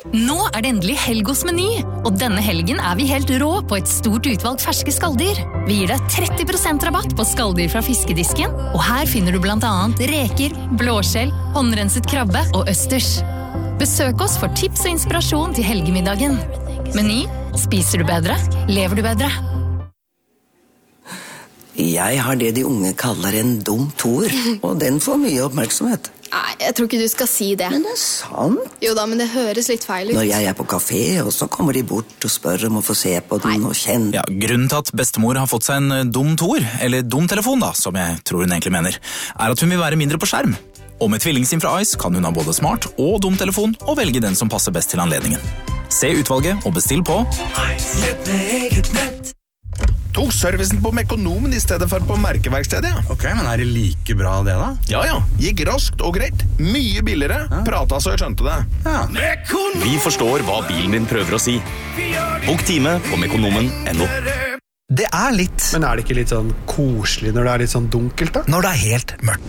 Nå det endelig helg hos Meny, og denne helgen vi helt rå på et stort utvalg ferske skalldyr. Vi gir deg 30% rabatt på skalldyr fra fiskedisken, og her finner du blant annet reker, blåskjell, håndrenset krabbe og østers. Besøk oss for tips og inspirasjon til helgemiddagen. Meny, spiser du bedre, lever du bedre. Jeg har det de unge kaller en dum toer, og den får mye oppmerksomhet. Nei, jeg tror ikke du skal si det. Men det sant. Jo da, men det høres litt feil ut. Når jeg på kafé, og så kommer de bort og spør om å få se på den og kjenne. Ja, grunnen til at bestemor har fått seg en dum toer, eller dum telefon da, som jeg tror hun egentlig mener, at hun vil være mindre på skjerm. Og med tvillingsim fra Ice kan hun ha både smart og dum telefon, og velge den som passer best til anledningen. Se utvalget og bestill på Ice. Tok servicen på Mekonomen I stedet for på merkeverkstedet. Ok, men det like bra det da? Ja, gikk raskt og greit. Mye billigere, pratet så jeg skjønte det. Ja. Vi forstår hva bilen din prøver å si. Bok time på mekonomen.no. Det litt. Men det ikke litt sånn koselig når det litt sånn dunkelt da? Når det helt mørkt.